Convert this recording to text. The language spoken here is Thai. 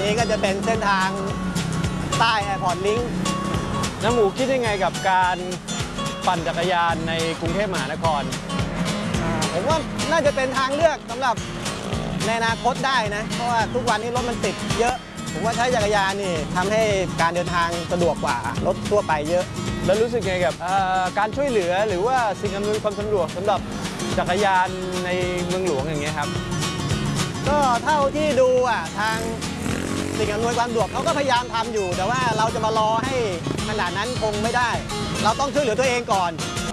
นี้ก็จะเป็นเส้นทางใต้แอร์พอร์ตลิงก์น้ำหมูคิดยังไงกับการปั่นจักรยานในกรุงเทพมหานครผมว่าน่าจะเป็นทางเลือกสำหรับในอนาคตได้นะเพราะว่าทุกวันนี้รถมันติดเยอะผมว่าใช้จักรยานนี่ทำให้การเดินทางสะดวกกว่ารถทั่วไปเยอะแล้วรู้สึกไงกับการช่วยเหลือหรือว่าสิ่งอำนวยความสะดวกสำหรับจักรยานในเมืองหลวงอย่างเงี้ยครับก็เท่าที่ดูทางสิ่งอำนวยความสะดวกเขาก็พยายามทำอยู่แต่ว่าเราจะมารอให้ขนาดนั้นคงไม่ได้เราต้องช่วยเหลือตัวเองก่อน